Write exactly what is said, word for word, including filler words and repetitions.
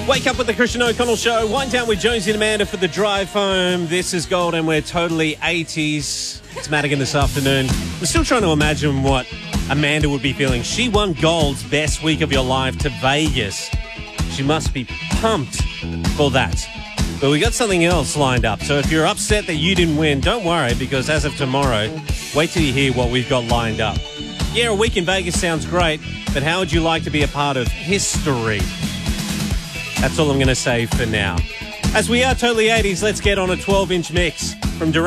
Wake up with the Christian O'Connell Show. Wind down with Jonesy and Amanda for the drive home. This is Gold and we're totally eighties. It's Madigan this afternoon. We're still trying to imagine what Amanda would be feeling. She won Gold's Best Week of Your Life to Vegas. She must be pumped for that. But we got something else lined up. So if you're upset that you didn't win, don't worry, because as of tomorrow, wait till you hear what we've got lined up. Yeah, a week in Vegas sounds great, but how would you like to be a part of history? That's all I'm going to say for now. As we are totally eighties, let's get on a twelve-inch mix from Duran.